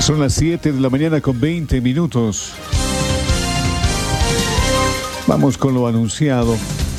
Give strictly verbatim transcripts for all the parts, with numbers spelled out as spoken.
Son las siete de la mañana con veinte minutos. Vamos con lo anunciado.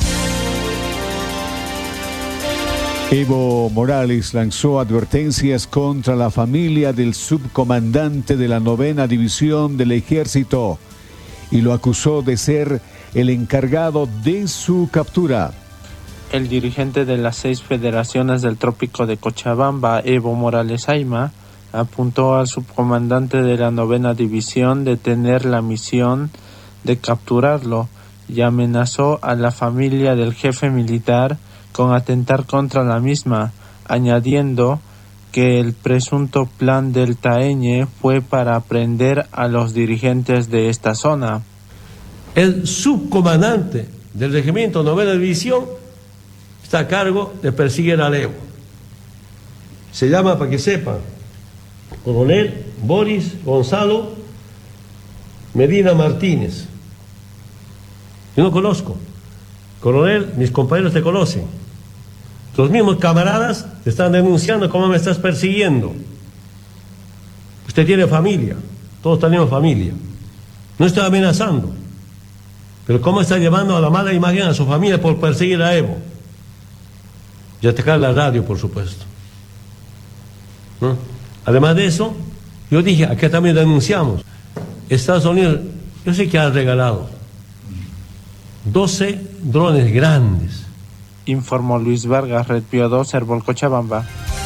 Evo Morales lanzó advertencias contra la familia del subcomandante de la novena división del ejército y lo acusó de ser el encargado de su captura. El dirigente de las seis federaciones del trópico de Cochabamba, Evo Morales Ayma, apuntó al subcomandante de la novena división de tener la misión de capturarlo y amenazó a la familia del jefe militar con atentar contra la misma, añadiendo que el presunto plan del Taeñe fue para aprender a los dirigentes de esta zona. El subcomandante del regimiento novena división está a cargo de perseguir al Evo. Se llama, para que sepan, Coronel Boris Gonzalo Medina Martínez. Yo no conozco. Coronel, mis compañeros te conocen. Los mismos camaradas te están denunciando cómo me estás persiguiendo. Usted tiene familia, todos tenemos familia. No estoy amenazando, pero cómo está llevando a la mala imagen a su familia por perseguir a Evo. Y atacar la radio, por supuesto. ¿No? Además de eso, yo dije, acá también denunciamos. Estados Unidos, yo sé que ha regalado doce drones grandes. Informó Luis Vargas, Red Pío dos, Herbol Cochabamba.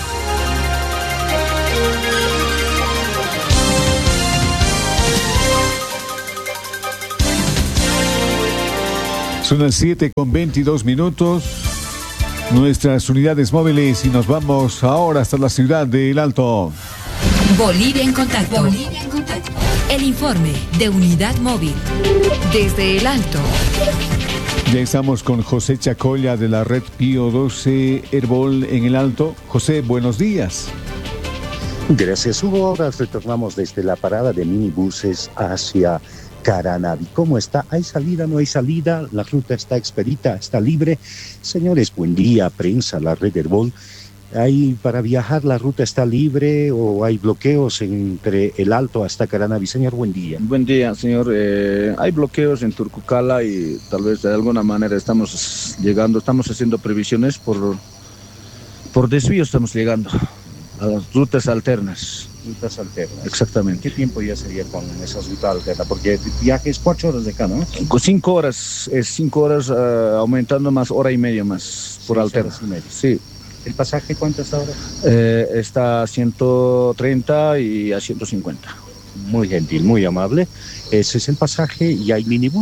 Son las siete con veintidós minutos. Nuestras unidades móviles y nos vamos ahora hasta la ciudad de El Alto. Bolivia en contacto. Bolivia en contacto. El informe de Unidad Móvil desde El Alto. Ya estamos con José Chacolla de la Red Pío doce Herbol en El Alto. José, buenos días. Gracias, Hugo. Ahora retornamos desde la parada de minibuses hacia Caranavi. ¿Cómo está? ¿Hay salida? ¿No hay salida? ¿La ruta está expedita? ¿Está libre? Señores, buen día, prensa, la Red Herbol. ¿Hay para viajar la ruta está libre o hay bloqueos entre El Alto hasta Caranavi? Señor, buen día. Buen día, señor. Eh, hay bloqueos en Turcucala y tal vez de alguna manera estamos llegando, estamos haciendo previsiones por, por desvío, estamos llegando a las rutas alternas. Rutas alternas. Exactamente. ¿Qué tiempo ya sería con esas rutas alternas? Porque el viaje es cuatro horas de acá, ¿no? Con cinco horas, es cinco horas uh, aumentando más hora y media más por alternas. Sí. ¿El pasaje cuánto está ahora? Eh, está a ciento treinta y a ciento cincuenta. Muy gentil, muy amable. Ese es el pasaje y hay minibús.